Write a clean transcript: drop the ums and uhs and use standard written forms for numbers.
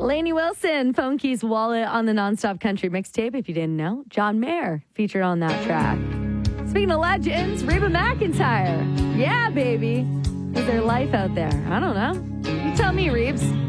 Lainey Wilson, Phone Keys Wallet on the Nonstop Country mixtape. If you didn't know, John Mayer featured on that track. Speaking of legends, Reba McEntire. Yeah, baby. Is there life out there? I don't know. You tell me, Reeves.